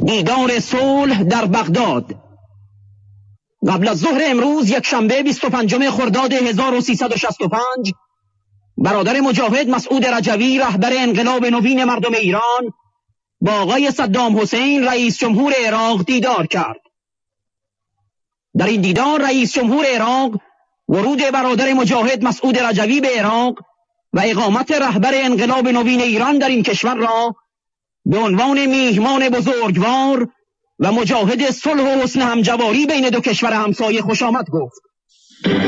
دیدار صلح در بغداد. قبل از ظهر امروز یک شنبه 25 خرداد 1365 برادر مجاهد مسعود رجوی رهبر انقلاب نوین مردم ایران با آقای صدام حسین رئیس جمهور عراق دیدار کرد. در این دیدار رئیس جمهور عراق ورود برادر مجاهد مسعود رجوی به عراق و اقامت رهبر انقلاب نوین ایران در این کشور را به عنوان میهمان بزرگوار و مجاهد صلح و حسن همجواری بین دو کشور همسایه خوش آمد گفت.